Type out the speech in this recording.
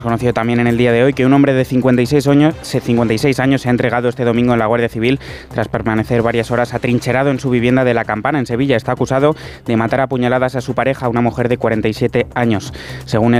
Conocido también en el día de hoy que un hombre de 56 años se ha entregado este domingo en la Guardia Civil tras permanecer varias horas atrincherado en su vivienda de La Campana, en Sevilla. Está acusado de matar a puñaladas a su pareja, una mujer de 47 años. Según